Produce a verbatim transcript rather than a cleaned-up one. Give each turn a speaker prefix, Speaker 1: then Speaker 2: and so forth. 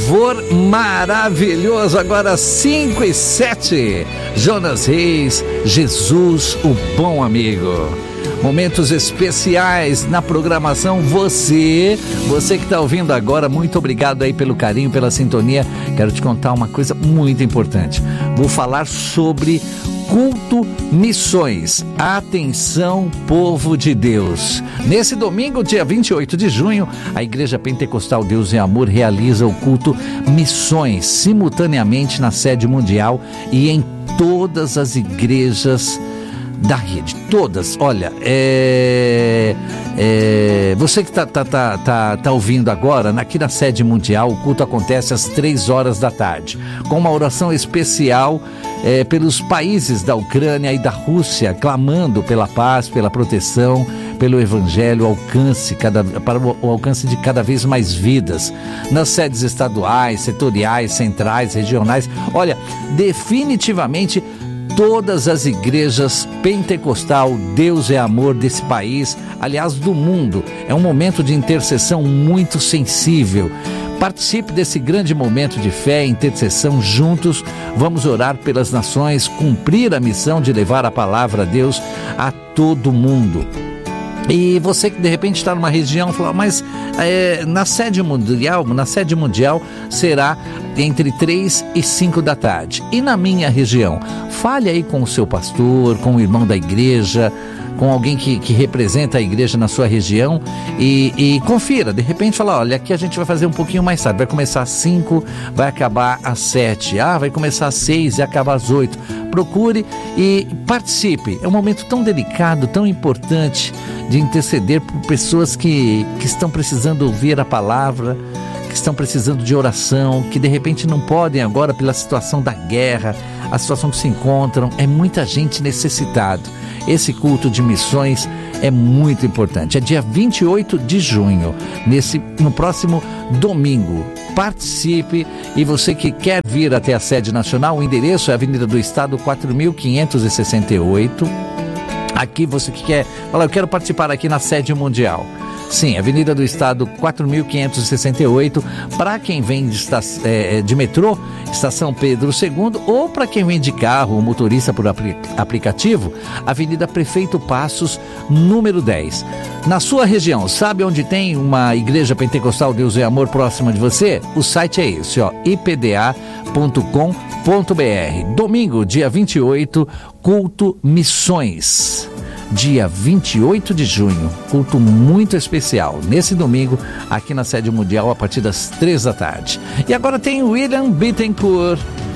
Speaker 1: louvor maravilhoso, agora cinco e sete. Jonas Reis, Jesus, o bom amigo. Momentos especiais na programação. Você, você que está ouvindo agora, muito obrigado aí pelo carinho, pela sintonia. Quero te contar uma coisa muito importante. Vou falar sobre culto missões. Atenção, povo de Deus. Nesse domingo, dia vinte e oito de junho, a Igreja Pentecostal Deus e Amor realiza o culto missões simultaneamente na sede mundial e em todas as igrejas da rede, todas. Olha, é, é, você que está tá, tá, tá, tá ouvindo agora, aqui na sede mundial, o culto acontece às três horas da tarde, com uma oração especial é, pelos países da Ucrânia e da Rússia, clamando pela paz, pela proteção, pelo evangelho, alcance cada, para o alcance de cada vez mais vidas, nas sedes estaduais, setoriais, centrais, regionais. Olha, definitivamente todas as igrejas pentecostal, Deus é amor desse país, aliás do mundo. É um momento de intercessão muito sensível. Participe desse grande momento de fé e intercessão. Juntos vamos orar pelas nações, cumprir a missão de levar a palavra de Deus a todo mundo. E você que de repente está numa região, fala, mas é, na sede mundial, na sede mundial será entre três e cinco da tarde. E na minha região? Fale aí com o seu pastor, com o irmão da igreja, com alguém que, que representa a igreja na sua região e, e confira, de repente fala, olha, aqui a gente vai fazer um pouquinho mais tarde, vai começar às cinco, vai acabar às sete, ah, vai começar às seis e acabar às oito. Procure e participe. É um momento tão delicado, tão importante de interceder por pessoas que, que estão precisando ouvir a palavra, que estão precisando de oração, que de repente não podem agora pela situação da guerra, a situação que se encontram. É muita gente necessitada. Esse culto de missões é muito importante. É dia vinte e oito de junho, nesse, no próximo domingo. Participe. E você que quer vir até a sede nacional, o endereço é Avenida do Estado quatro mil quinhentos e sessenta e oito. Aqui você que quer, fala, eu quero participar aqui na sede mundial. Sim, Avenida do Estado quatro mil quinhentos e sessenta e oito. Para quem vem de, esta, é, de metrô, Estação Pedro segundo, ou para quem vem de carro ou motorista por apli- aplicativo, Avenida Prefeito Passos, número dez. Na sua região, sabe onde tem uma igreja pentecostal Deus é Amor próxima de você? O site é esse, ó, i p d a ponto com ponto b r. Domingo, dia vinte e oito, culto missões. Dia vinte e oito de junho, culto muito especial, nesse domingo, aqui na sede mundial, a partir das três da tarde. E agora tem William Bittencourt,